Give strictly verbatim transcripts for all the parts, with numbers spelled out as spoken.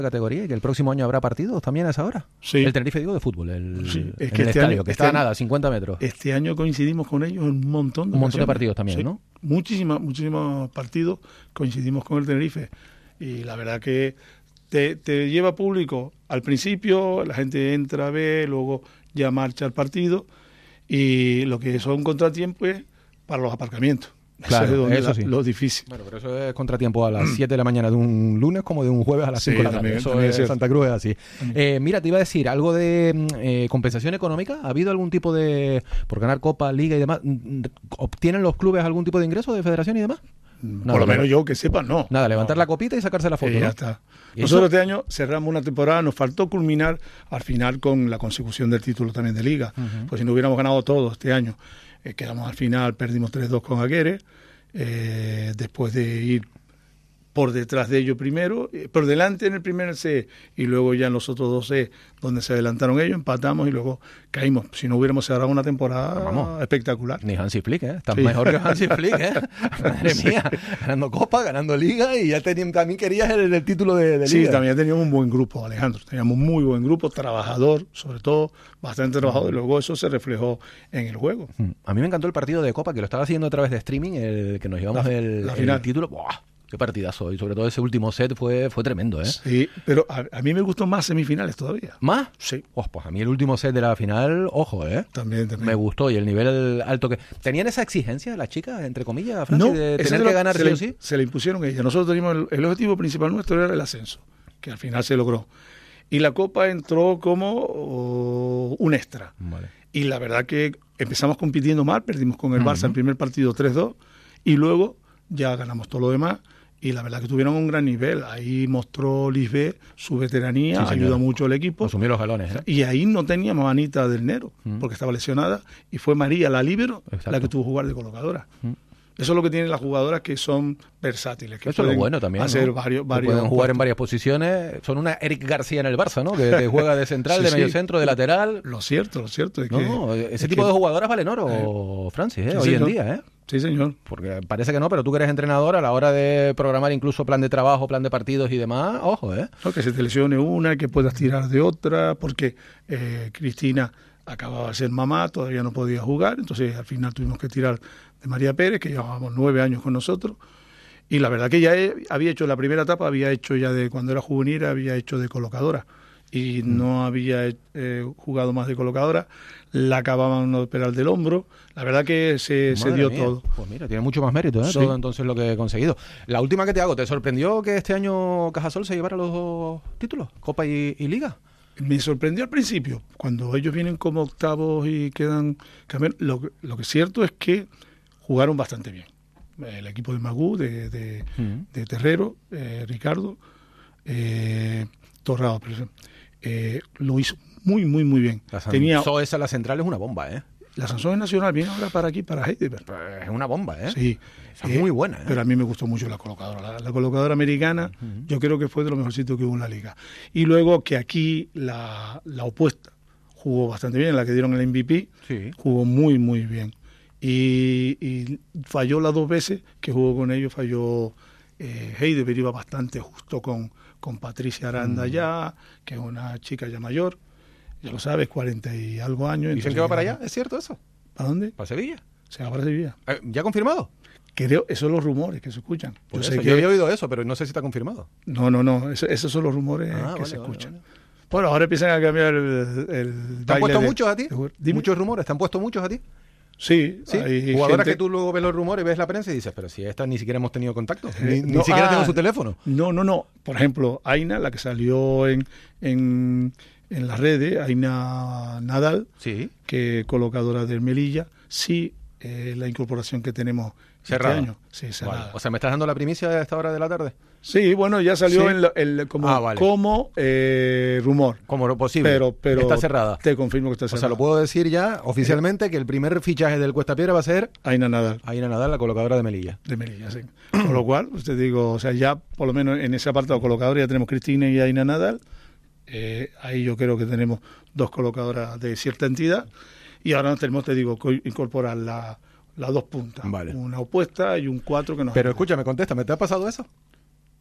categoría y que el próximo año habrá partidos también a esa hora. Sí. El Tenerife, digo, de fútbol, el, sí. Es en que el este estadio, año, que este está año, a nada, cincuenta metros. Este año coincidimos con ellos en un montón de Un montón de ocasiones. partidos también, Sí. ¿no? Muchísimos, muchísimos partidos coincidimos con el Tenerife. Y la verdad que te, te lleva público. Al principio la gente entra, ve, luego ya marcha el partido. Y lo que son contratiempos es para los aparcamientos. Claro, eso es donde eso la, sí. lo difícil. Bueno, pero eso es contratiempo a las siete de la mañana de un lunes como de un jueves a las Sí, cinco de la tarde. también, Eso también es es Santa Cruz es así. Eh, mira, te iba a decir, ¿algo de eh, compensación económica? ¿Ha habido algún tipo de... por ganar Copa, Liga y demás? ¿Obtienen los clubes algún tipo de ingreso de federación y demás? Nada, por lo menos yo que sepa, no. Nada, levantar no. la copita y sacarse la foto, Y ya ¿no? está. ¿Y Nosotros eso? este año cerramos una temporada, nos faltó culminar al final con la consecución del título también de Liga. Uh-huh. Pues si no hubiéramos ganado todo este año, eh, quedamos al final, perdimos tres dos con Aguirre, eh, después de ir por detrás de ellos primero, eh, por delante en el primer C y luego ya en los otros dos C, donde se adelantaron ellos, empatamos y luego caímos. Si no hubiéramos cerrado una temporada Vamos. espectacular. Ni Hansi Flick, ¿eh? Estás Sí. mejor que Hansi Flick, ¿eh? Madre mía, ganando Copa, ganando Liga y ya tenían, también querías el, el título de, de Sí, Liga. también teníamos un buen grupo, Alejandro. Teníamos muy buen grupo, trabajador, sobre todo, bastante trabajador, y luego eso se reflejó en el juego. A mí me encantó el partido de Copa, que lo estaba siguiendo a través de streaming, el que nos llevamos La- el, la el final. título. ¡Buah! Qué partidazo. Y sobre todo ese último set fue, fue tremendo, ¿eh? Sí, pero a, a mí me gustó más semifinales todavía. ¿Más? Sí, Buah, pues a mí el último set de la final, ojo, ¿eh? también, también. Me gustó y el nivel alto que... ¿Tenían esa exigencia las chicas, entre comillas, Francis, No, de ese tener se que lo- ganar se sí le, o sí? se le impusieron ellas. Nosotros teníamos el, el objetivo principal nuestro era el ascenso, que al final se logró. Y la Copa entró como oh, un extra. Vale. Y la verdad que empezamos compitiendo mal, perdimos con el Ujú. Barça el primer partido tres dos y luego ya ganamos todo lo demás y la verdad que tuvieron un gran nivel. Ahí mostró Lisbeth su veteranía, Sí, señor. ayudó mucho al equipo. Asumió los galones, ¿eh? Y ahí no teníamos a Anita del Nero, Mm. porque estaba lesionada, y fue María, la líbero, Exacto. la que tuvo que jugar de colocadora. Mm. Eso es lo que tienen las jugadoras que son versátiles, que Eso es lo pueden bueno también, hacer ¿no? varios, Que varios pueden jugar en puestos. varias posiciones. Son una Eric García en el Barça, ¿no? Que, que juega de central, Sí, de medio sí. centro, de lateral. Lo cierto, lo cierto. Es que, No, ese es tipo que- de jugadoras valen oro, Francis, ¿eh? Sí, Hoy en señor. día, ¿eh? Sí, señor. Porque parece que no, pero tú que eres entrenador, a la hora de programar incluso plan de trabajo, plan de partidos y demás, ojo, ¿eh? No, que se te lesione una, que puedas tirar de otra, porque eh, Cristina acababa de ser mamá, todavía no podía jugar, entonces al final tuvimos que tirar de María Pérez, que llevábamos nueve años con nosotros, y la verdad que ya he- había hecho la primera etapa, había hecho ya de cuando era juvenil, había hecho de colocadora, y Mm. no había eh, jugado más de colocadora, la acababan de operar del hombro, la verdad que se, se Madre dio mía. todo. Pues mira, tiene mucho más mérito, ¿eh? Sí. Todo entonces lo que he conseguido. La última que te hago, ¿te sorprendió que este año Cajasol se llevara los dos títulos, Copa y, y Liga? Me sorprendió al principio, cuando ellos vienen como octavos y quedan campeones. Lo, que- lo que es cierto es que jugaron bastante bien. El equipo de Magú, de, de, Mm. de Terrero, eh, Ricardo, eh, Torrado, pero, eh, lo hizo muy, muy, muy bien. La San- Tenía So, esa, la central es una bomba, ¿eh? la Sansón Nacional, viene ahora para aquí, para Heidelberg. Pues es una bomba, ¿eh? Sí, Esa es muy buena, ¿eh? Pero a mí me gustó mucho la colocadora. La, la colocadora americana, Ujú. yo creo que fue de lo mejorcito que hubo en la liga. Y luego que aquí la, la opuesta jugó bastante bien, la que dieron el M V P, Sí. jugó muy, muy bien. Y, y falló las dos veces que jugó con ellos, falló eh, Heidelberg, iba bastante justo con, con Patricia Aranda Mm. ya, que es una chica ya mayor, ya lo sabes, cuarenta y algo años. ¿Dicen entonces que va para ya- allá? ¿Es cierto eso? ¿Para dónde? ¿Para Sevilla? Se va para Sevilla. Eh, ¿Ya confirmado? Creo, esos son los rumores que se escuchan. Por Yo eso, sé yo que- había oído eso, pero no sé si está confirmado. No, no, no, eso- esos son los rumores Ah, que vale, se vale, escuchan. vale. Bueno, ahora empiezan a cambiar el, el ¿Te han baile puesto de- muchos a ti? de jugar. Dime. ¿Muchos rumores? ¿Te han puesto muchos a ti? Sí, Sí, hay jugadoras gente- que tú luego ves los rumores, ves la prensa y dices, pero si esta ni siquiera hemos tenido contacto, ni, Eh, ni no, siquiera ah, tengo su teléfono. No, no, no. Por ejemplo, Aina, la que salió en, en, en las redes, Aina Nadal, Sí, que colocadora del Melilla, sí, eh, la incorporación que tenemos cerrada. este año. Sí, cerrada. Vale. O sea, ¿me estás dando la primicia a esta hora de la tarde? Sí, bueno, ya salió Sí. en lo- el- como, Ah, vale. como eh, rumor. Como lo posible. Pero, pero está cerrada. Te confirmo que está O cerrada. sea, lo puedo decir ya oficialmente que el primer fichaje del Cuesta Piedra va a ser Aina Nadal. Aina Nadal, la colocadora de Melilla. De Melilla, sí. Con lo cual, pues te digo, o sea, ya por lo menos en ese apartado colocador ya tenemos Cristina y Aina Nadal. Eh, ahí yo creo que tenemos dos colocadoras de cierta entidad. Y ahora nos tenemos, te digo, co- incorporar la- las dos puntas. Vale. Una opuesta y un cuatro que nos... Pero escúchame, contéstame, ¿te ha pasado eso?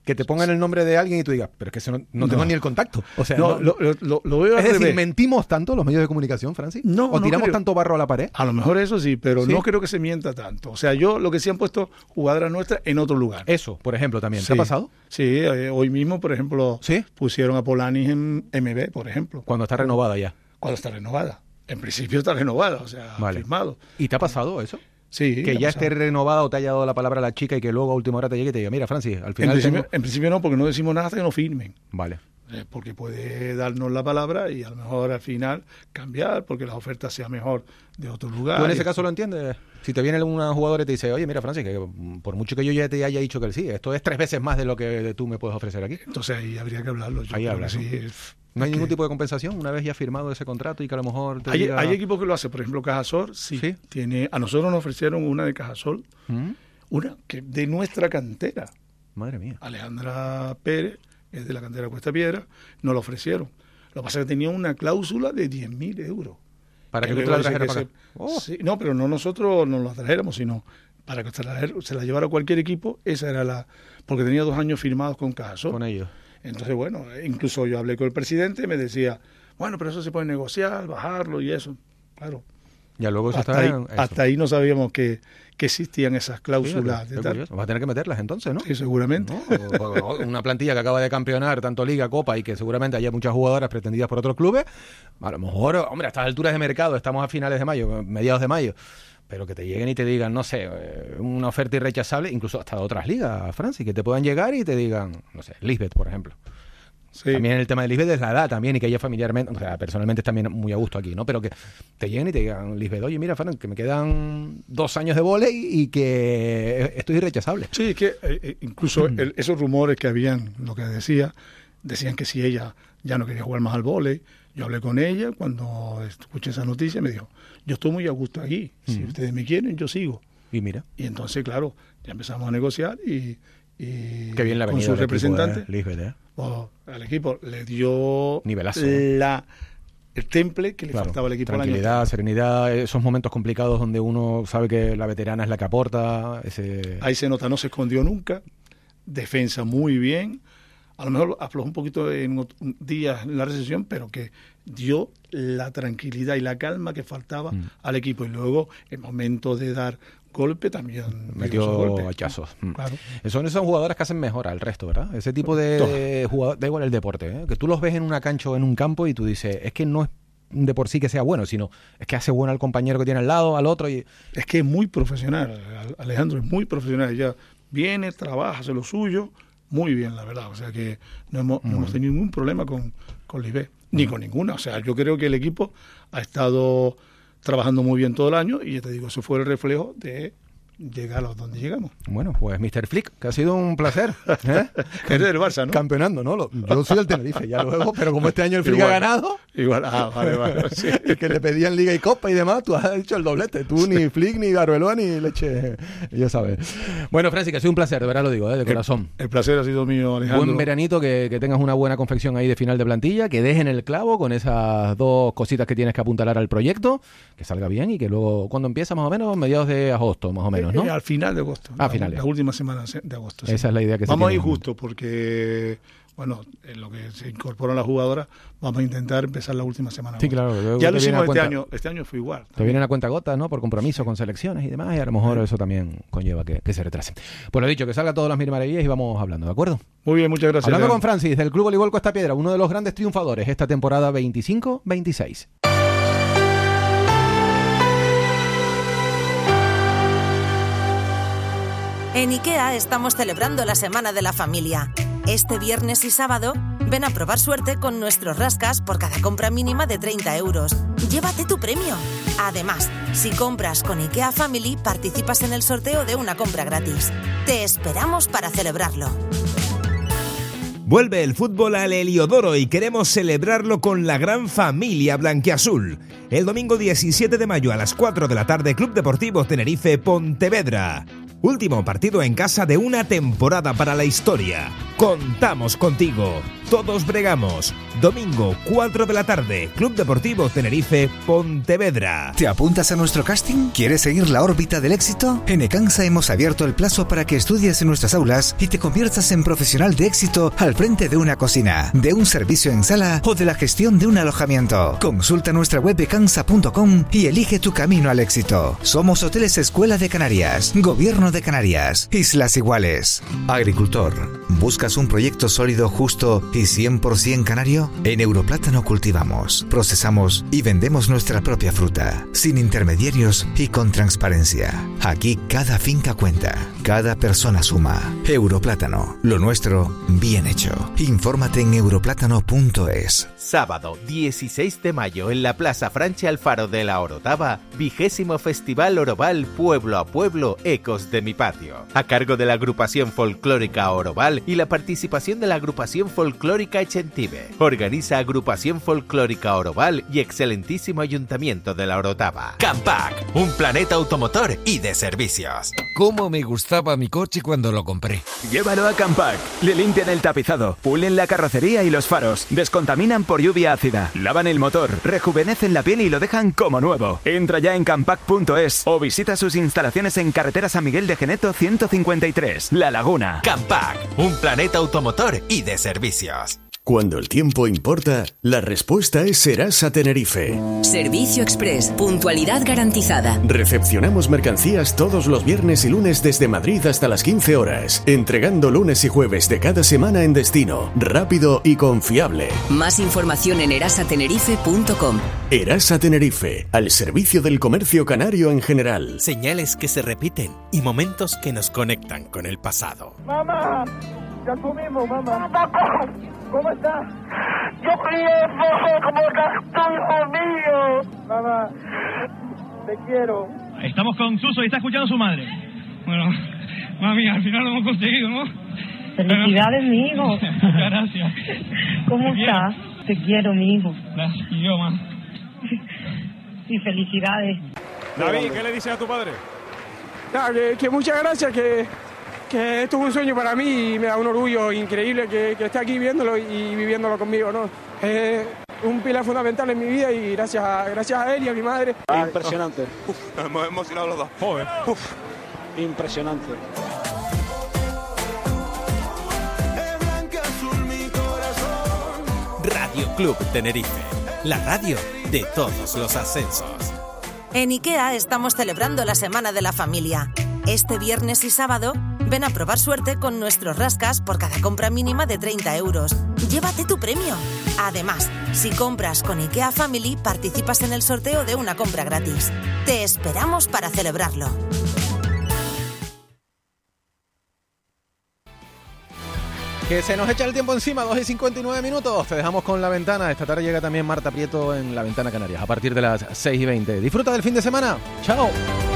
que te pongan el nombre de alguien y tú digas, pero es que eso no, no tengo No. ni el contacto. O sea, No, no- lo, lo- lo- lo veo al es decir, revés. ¿mentimos tanto los medios de comunicación, Francis? No, ¿O no tiramos creo. tanto barro a la pared? A lo mejor eso sí, pero ¿Sí? no creo que se mienta tanto. O sea, yo lo que sí han puesto jugadoras nuestras en otro lugar. Eso, por ejemplo, también. ¿Te Sí. ha pasado? Sí, eh, hoy mismo, por ejemplo, ¿Sí? pusieron a Polanis en M B, por ejemplo, Cuando está renovada ya. cuando está renovada. En principio está renovada, o sea, Vale. firmado. ¿Y te ha pasado eso? Sí. que ha ya pasado. esté renovada o te haya dado la palabra a la chica y que luego a última hora te llegue y te diga, mira, Francis, al En final principio, tengo... en principio no, porque no decimos nada hasta que no firmen. Vale. Eh, porque puede darnos la palabra y a lo mejor al final cambiar porque la oferta sea mejor de otro lugar. ¿Tú en ese Y- caso lo entiendes? Si te viene una jugadora y te dice, oye, mira, Francis, que por mucho que yo ya te haya dicho que el sí, esto es tres veces más de lo que tú me puedes ofrecer aquí. Entonces ahí habría que hablarlo. Yo Ahí creo hablas, que ¿no? sí, es- ¿No hay es ningún que- tipo de compensación una vez ya firmado ese contrato y que a lo mejor te Hay, diga... hay equipos que lo hacen, por ejemplo, Cajasol, sí, Sí. tiene, a nosotros nos ofrecieron una de Cajasol, ¿Mm? una que de nuestra cantera. Madre mía. Alejandra Pérez, es de la cantera Cuesta Piedra, nos lo ofrecieron. Lo que pasa es que tenía una cláusula de diez mil euros. Para que tú te luego la dice trajeras que para acá. se- Oh. sí, no, pero no nosotros nos la trajéramos, sino para que se la, se la llevara cualquier equipo, esa era la... Porque tenía dos años firmados con Cajasol. Con ellos. Entonces, bueno, incluso yo hablé con el presidente y me decía, bueno, pero eso se puede negociar, bajarlo y eso. Claro. Ya luego eso Hasta está ahí, en- eso. hasta ahí no sabíamos que, que existían esas cláusulas. Fíjate, de qué tal. curioso. Vas a tener que meterlas entonces, ¿no? Sí, seguramente. ¿No? O- o- Una plantilla que acaba de campeonar tanto Liga, Copa y que seguramente haya muchas jugadoras pretendidas por otros clubes. A lo mejor, hombre, a estas alturas de mercado, estamos a finales de mayo, mediados de mayo, pero que te lleguen y te digan, no sé, eh, una oferta irrechazable, incluso hasta de otras ligas, Francis, que te puedan llegar y te digan, no sé, Lisbeth, por ejemplo. Sí. También el tema de Lisbeth es la edad también y que ella familiarmente, o sea, personalmente está también muy a gusto aquí, ¿no? Pero que te lleguen y te digan, Lisbeth, oye, mira, Fran, que me quedan dos años de vóley y que esto es irrechazable. Sí, es que eh, eh, incluso el- esos rumores que habían, lo que decía, decían que si ella ya no quería jugar más al vóley, yo hablé con ella cuando escuché esa noticia me dijo, yo estoy muy a gusto aquí, si Mm. ustedes me quieren, yo sigo. Y mira, Y entonces, claro, ya empezamos a negociar y, y qué bien la con venida su del equipo, representante, eh, Lisbeth, ¿eh? o al equipo le dio Nivelazo, ¿eh? la, el temple que le Claro, faltaba al equipo el año tranquilidad, anterior. serenidad, esos momentos complicados donde uno sabe que la veterana es la que aporta, ese... Ahí se nota, no se escondió nunca, defensa muy bien, a lo mejor aflojó un poquito en ot- días en la recesión, pero que dio la tranquilidad y la calma que faltaba Mm. al equipo. Y luego, el momento de dar golpe, también dio esos metió golpes. hachazos. Mm. Claro. Son esas jugadoras que hacen mejor al resto, ¿verdad? Ese tipo de jugadores, da igual el deporte, ¿eh? Que tú los ves en una cancha o en un campo y tú dices, es que no es de por sí que sea bueno, sino es que hace bueno al compañero que tiene al lado, al otro y... Es que es muy profesional, Alejandro es muy profesional. Ella viene, trabaja, hace lo suyo, muy bien, la verdad. O sea que no hemos, no hemos tenido ningún problema con, con Lisbeth, ni con ninguna. O sea, yo creo que el equipo ha estado trabajando muy bien todo el año y ya te digo, eso fue el reflejo de llegar a donde llegamos. Bueno, pues mister Flick, que ha sido un placer. ¿eh? Eres del Barça, ¿no? Campeonando, ¿no? Lo- Yo soy del Tenerife, ya luego, pero como este año el Flick Igual. ha ganado, Igual, ah, vale, vale. Sí. que le pedían Liga y Copa y demás, tú has hecho el doblete. Tú ni Flick, ni Arbeloa, ni leche, ya sabes. Bueno, Francis, que ha sido un placer, de verdad lo digo, ¿eh? De corazón. El placer ha sido mío, Alejandro. Buen veranito, que, que tengas una buena confección ahí de final de plantilla, que dejen el clavo con esas dos cositas que tienes que apuntalar al proyecto, que salga bien y que luego, cuando empieza más o menos, mediados de agosto, más o menos, ¿no? Eh, al final de agosto. Ah, la, finales. la última semana de agosto. sí. Esa es la idea que se Vamos a ir tiene. justo porque, bueno, en lo que se incorporan las jugadoras, vamos a intentar empezar la última semana. de Sí, agosto. claro. luego Ya te lo viene a hicimos este cuenta- año. Este año fue igual. Te vienen a cuenta gotas, ¿no? Por compromiso con selecciones y demás, y a lo mejor eso también conlleva que, que se retrasen. Pues lo dicho, que salga todas las mil maravillas y vamos hablando, ¿de acuerdo? Muy bien, muchas gracias. Hablando con Alejandro. Francis, del Club Voleibol Cuesta Piedra, uno de los grandes triunfadores esta temporada veinticinco veintiséis. En IKEA estamos celebrando la Semana de la Familia. Este viernes y sábado, ven a probar suerte con nuestros rascas por cada compra mínima de treinta euros. Llévate tu premio. Además, si compras con IKEA Family, participas en el sorteo de una compra gratis. Te esperamos para celebrarlo. Vuelve el fútbol al Heliodoro y queremos celebrarlo con la gran familia blanquiazul. El domingo diecisiete de mayo a las cuatro de la tarde, Club Deportivo Tenerife Pontevedra. Último partido en casa de una temporada para la historia. Contamos contigo. Todos bregamos. Domingo, cuatro de la tarde. Club Deportivo Tenerife, Pontevedra. ¿Te apuntas a nuestro casting? ¿Quieres seguir la órbita del éxito? En Ecansa hemos abierto el plazo para que estudies en nuestras aulas y te conviertas en profesional de éxito al frente de una cocina, de un servicio en sala o de la gestión de un alojamiento. Consulta nuestra web ecansa punto com y elige tu camino al éxito. Somos Hoteles Escuela de Canarias, Gobierno de Canarias, Islas Iguales. Agricultor, ¿buscas un proyecto sólido, justo y cien por ciento canario? En Europlátano cultivamos, procesamos y vendemos nuestra propia fruta, sin intermediarios y con transparencia. Aquí cada finca cuenta, cada persona suma. Europlátano, lo nuestro bien hecho. Infórmate en europlátano punto es. Sábado dieciséis de mayo en la Plaza Franchi Alfaro de la Orotava, vigésimo Festival Oroval Pueblo a Pueblo Ecos de mi Patio, a cargo de la agrupación folclórica Oroval y la participación de la agrupación folclórica Echentive. Organiza Agrupación Folclórica Oroval y excelentísimo Ayuntamiento de la Orotava. Campac, un planeta automotor y de servicios. Cómo me gustaba mi coche cuando lo compré. Llévalo a Campac. Le limpian el tapizado, pulen la carrocería y los faros, descontaminan por lluvia ácida, lavan el motor, rejuvenecen la piel y lo dejan como nuevo. Entra ya en campac punto es o visita sus instalaciones en carretera San Miguel de Geneto ciento cincuenta y tres, La Laguna. Campac, un planeta automotor y de servicios. Cuando el tiempo importa, la respuesta es Serasa Tenerife. Servicio Express, puntualidad garantizada. Recepcionamos mercancías todos los viernes y lunes desde Madrid hasta las quince horas, entregando lunes y jueves de cada semana en destino, rápido y confiable. Más información en erasa tenerife punto com. Erasa Tenerife, al servicio del comercio canario en general. Señales que se repiten y momentos que nos conectan con el pasado. ¡Mamá! ¡Ya comimos, mamá! ¿Cómo estás? Yo pienso como tu hijo mío. Mamá, te quiero. Estamos con Suso y está escuchando a su madre. Bueno, mami, al final lo hemos conseguido, ¿no? Felicidades, mi hijo. Muchas gracias. ¿Cómo estás? Te quiero, mi hijo. Gracias, y yo más. Y felicidades. David, ¿qué le dices a tu padre? Nada, que, que muchas gracias, que, que esto es un sueño para mí y me da un orgullo increíble que, que esté aquí viéndolo y viviéndolo conmigo, ¿no? Es un pilar fundamental en mi vida y gracias a, gracias a él y a mi madre. Ah, impresionante. Uf, nos hemos emocionado los dos. Joder. Uf, impresionante. Radio Club Tenerife, la radio de todos los ascensos. En IKEA estamos celebrando la Semana de la Familia. Este viernes y sábado, ven a probar suerte con nuestros rascas por cada compra mínima de treinta euros. Llévate tu premio. Además, si compras con IKEA Family, participas en el sorteo de una compra gratis. Te esperamos para celebrarlo. Que se nos echa el tiempo encima, dos y cincuenta y nueve minutos. Te dejamos con La Ventana. Esta tarde llega también Marta Prieto en La Ventana Canarias a partir de las seis y veinte. Disfruta del fin de semana. ¡Chao!